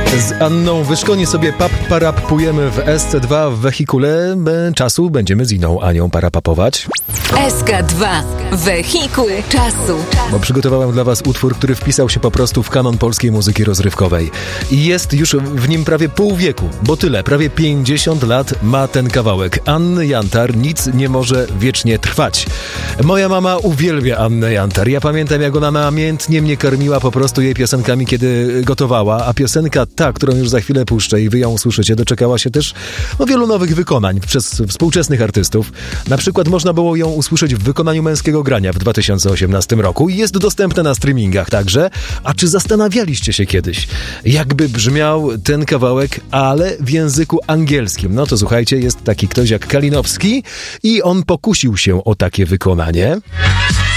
Z Anną Wyszkoni sobie parapujemy w SC2 w wehikule czasu. Będziemy z inną Anią parapapować. SK2. Wehikuł czasu. Bo przygotowałem dla was utwór, który wpisał się po prostu w kanon polskiej muzyki rozrywkowej. I jest już w nim prawie pół wieku, bo tyle, prawie 50 lat ma ten kawałek. Anny Jantar, Nic nie może wiecznie trwać. Moja mama uwielbia Annę Jantar. Ja pamiętam, jak ona namiętnie mnie karmiła po prostu jej piosenkami, kiedy gotowała, a piosenka ta, którą już za chwilę puszczę i wy ją usłyszycie, doczekała się też wielu nowych wykonań przez współczesnych artystów. Na przykład można było ją usłyszeć w wykonaniu Męskiego Grania w 2018 roku i jest dostępna na streamingach także. A czy zastanawialiście się kiedyś, jakby brzmiał ten kawałek, ale w języku angielskim? No to słuchajcie, jest taki ktoś jak Kalinowski i on pokusił się o takie wykonanie.